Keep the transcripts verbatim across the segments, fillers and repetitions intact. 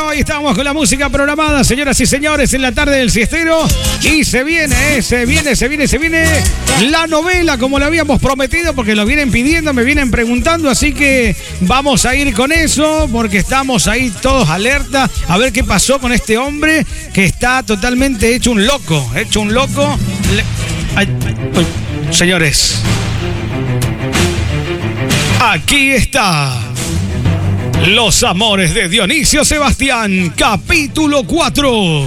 Ahí estamos con la música programada, señoras y señores, en la tarde del siestero. Y se viene, eh, se viene, se viene, se viene la novela, como lo habíamos prometido, porque lo vienen pidiendo, me vienen preguntando. Así que vamos a ir con eso, porque estamos ahí todos alerta a ver qué pasó con este hombre que está totalmente hecho un loco, hecho un loco. Le... Ay, ay, señores, aquí está Los amores de Dionisio Sebastián, capítulo cuatro.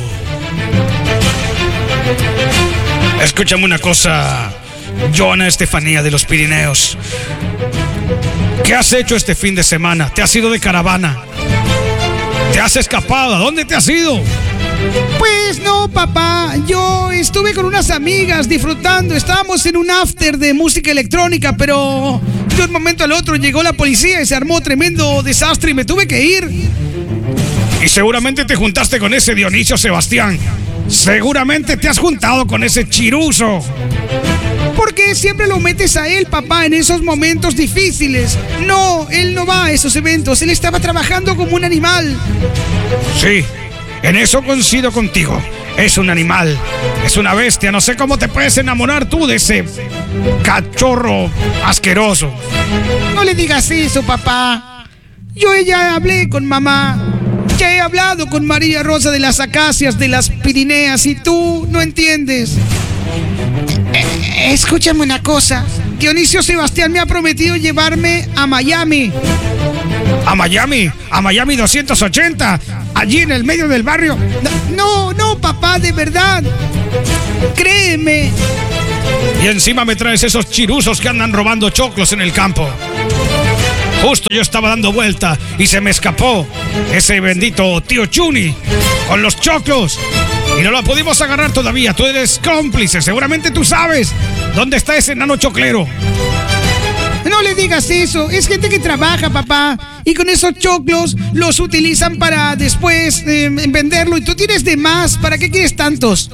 Escúchame una cosa, Joana Estefanía de los Pirineos. ¿Qué has hecho este fin de semana? ¿Te has ido de caravana? ¿Te has escapado? ¿A dónde te has ido? Pues no, papá, yo estuve con unas amigas disfrutando, estábamos en un after de música electrónica, pero de un momento al otro llegó la policía y se armó tremendo desastre y me tuve que ir. Y seguramente te juntaste con ese Dionisio Sebastián. Seguramente te has juntado con ese chiruso. ¿Por qué siempre lo metes a él, papá, en esos momentos difíciles? No, él no va a esos eventos, él estaba trabajando como un animal. Sí, en eso coincido contigo. Es un animal, es una bestia. No sé cómo te puedes enamorar tú de ese cachorro asqueroso. No le digas eso, papá. Yo ya hablé con mamá. Ya he hablado con María Rosa de las Acacias, de las Pirineas, y tú no entiendes. Eh, escúchame una cosa. Dionisio Sebastián me ha prometido llevarme a Miami. ¿A Miami? ¿A Miami doscientos ochenta? ¿Allí en el medio del barrio? No, no, papá, de verdad. Créeme. Y encima me traes esos chirusos que andan robando choclos en el campo. Justo yo estaba dando vuelta y se me escapó ese bendito tío Chuni con los choclos. Y no lo pudimos agarrar todavía. Tú eres cómplice, seguramente tú sabes dónde está ese enano choclero. No le digas eso, es gente que trabaja, papá. Y con esos choclos los utilizan para después eh, venderlo. Y tú tienes de más, ¿para qué quieres tantos?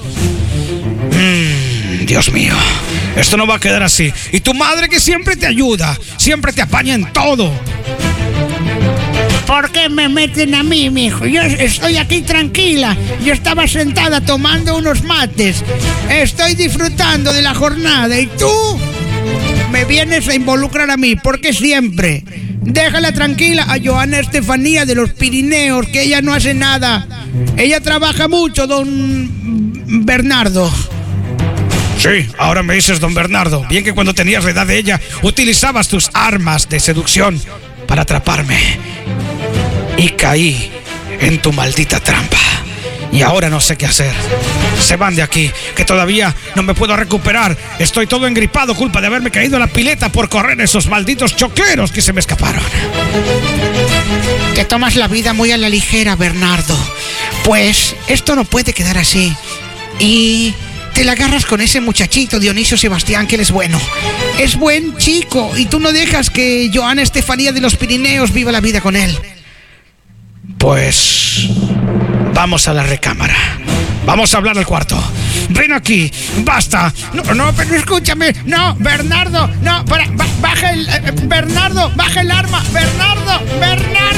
Mm, Dios mío, esto no va a quedar así. Y tu madre, que siempre te ayuda, siempre te apaña en todo. ¿Por qué me meten a mí, mijo? Yo estoy aquí tranquila. Yo estaba sentada tomando unos mates. Estoy disfrutando de la jornada. ¿Y tú? Me vienes a involucrar a mí. ¿Por qué siempre? Déjala tranquila a Joana Estefanía de los Pirineos, que ella no hace nada. Ella trabaja mucho, don Bernardo. Sí, ahora me dices don Bernardo. Bien que cuando tenías la edad de ella, utilizabas tus armas de seducción para atraparme. Y caí en tu maldita trampa. Y ahora no sé qué hacer. Se van de aquí, que todavía no me puedo recuperar. Estoy todo engripado, culpa de haberme caído en la pileta por correr esos malditos chocleros que se me escaparon. Te tomas la vida muy a la ligera, Bernardo. Pues esto no puede quedar así. Y te la agarras con ese muchachito Dionisio Sebastián, que él es bueno. Es buen chico y tú no dejas que Joana Estefanía de los Pirineos viva la vida con él. Pues vamos a la recámara. Vamos a hablar al cuarto. Ven aquí, basta. No, no, pero escúchame. No, Bernardo, no, para, ba, baja el... Eh, Bernardo, baja el arma. Bernardo, Bernardo.